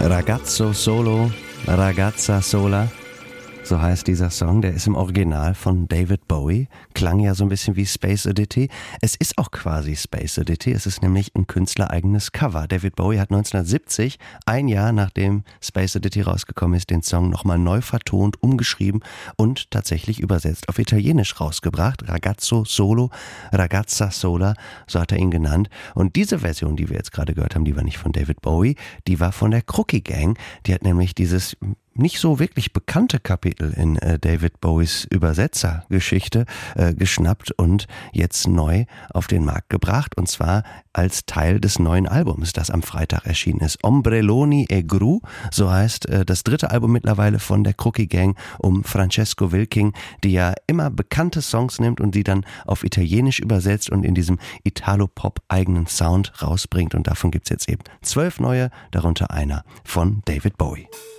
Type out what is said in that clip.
Ragazzo solo, ragazza sola. So heißt dieser Song, der ist im Original von David Bowie, klang ja so ein bisschen wie Space Oddity. Es ist auch quasi Space Oddity, es ist nämlich ein künstlereigenes Cover. David Bowie hat 1970, ein Jahr nachdem Space Oddity rausgekommen ist, den Song nochmal neu vertont, umgeschrieben und tatsächlich übersetzt auf Italienisch rausgebracht. Ragazzo solo, ragazza sola, so hat er ihn genannt. Und diese Version, die wir jetzt gerade gehört haben, die war nicht von David Bowie, die war von der Crookie Gang. Die hat nämlich dieses nicht so wirklich bekannte Kapitel in David Bowies Übersetzergeschichte geschnappt und jetzt neu auf den Markt gebracht, und zwar als Teil des neuen Albums, das am Freitag erschienen ist. Ombrelloni e Gru, so heißt das dritte Album mittlerweile von der Crookie Gang um Francesco Wilking, die ja immer bekannte Songs nimmt und die dann auf Italienisch übersetzt und in diesem Italo-Pop-eigenen Sound rausbringt, und davon gibt's jetzt eben 12 neue, darunter einer von David Bowie.